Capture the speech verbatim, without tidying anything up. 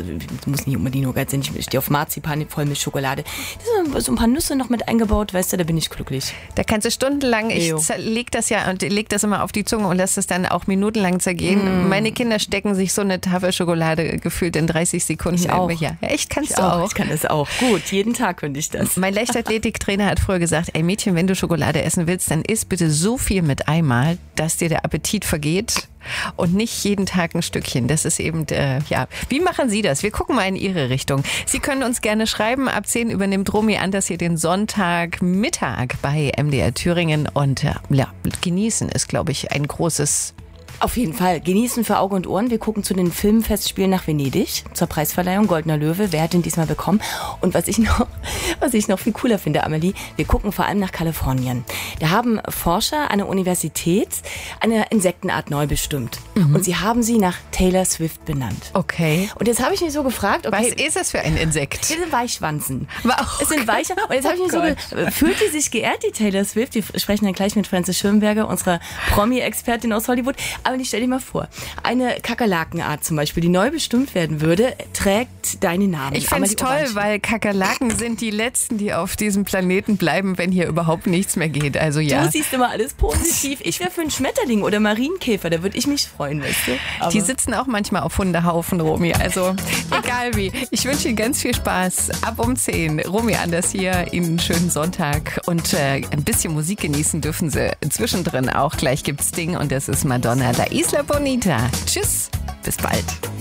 also, muss nicht unbedingt Nougat sein, ich stehe auf Marzipan, Vollmilchschokolade. Da sind so ein paar Nüsse noch mit eingebaut, weißt du, da bin ich glücklich. Da kannst du stundenlang, ich leg das ja und leg das immer auf die Zunge und lasse das dann auch minutenlang zergehen. Mm. Meine Kinder stecken sich so eine Tafel Schokolade gefühlt in dreißig Sekunden. Ich auch. Ja, echt, kannst ich du auch. auch. Ich kann das auch. Gut, jeden Tag könnte ich das. Mein Leichtathletiktrainer hat früher gesagt, ey Mädchen, wenn du Schokolade essen willst, dann isst bitte so viel mit einmal, dass dir der Appetit vergeht. Und nicht jeden Tag ein Stückchen. Das ist eben, äh, ja. Wie machen Sie das? Wir gucken mal in Ihre Richtung. Sie können uns gerne schreiben. Ab zehn übernimmt Romy Anders hier den Sonntagmittag bei M D R Thüringen. Und äh, ja, genießen ist, glaube ich, ein großes... Auf jeden Fall. Genießen für Auge und Ohren. Wir gucken zu den Filmfestspielen nach Venedig zur Preisverleihung Goldener Löwe. Wer hat den diesmal bekommen? Und was ich noch, was ich noch viel cooler finde, Amelie, wir gucken vor allem nach Kalifornien. Da haben Forscher an der Universität eine Insektenart neu bestimmt. Mhm. Und sie haben sie nach Taylor Swift benannt. Okay. Und jetzt habe ich mich so gefragt, okay, was ist das für ein Insekt? Das sind Weichschwanzen. Oh, es sind Weicher. Und jetzt habe ich mich oh so ge- fühlt die sich geehrt, die Taylor Swift? Wir sprechen dann gleich mit Frances Schirmberger, unserer Promi-Expertin aus Hollywood. Aber ich stell dir mal vor, eine Kakerlakenart zum Beispiel, die neu bestimmt werden würde, trägt deinen Namen. Ich finde es toll, Orange. Weil Kakerlaken sind die letzten, die auf diesem Planeten bleiben, wenn hier überhaupt nichts mehr geht. Also ja. Du siehst immer alles positiv. Ich wäre für einen Schmetterling oder Marienkäfer, da würde ich mich freuen, weißt du. Aber die sitzen auch manchmal auf Hundehaufen, Romy. Also egal wie. Ich wünsche Ihnen ganz viel Spaß. Ab um zehn. Romy Anders hier. Ihnen einen schönen Sonntag. Und äh, ein bisschen Musik genießen dürfen Sie zwischendrin auch. Gleich gibt's Ding und das ist Madonna. La Isla Bonita. Tschüss, bis bald.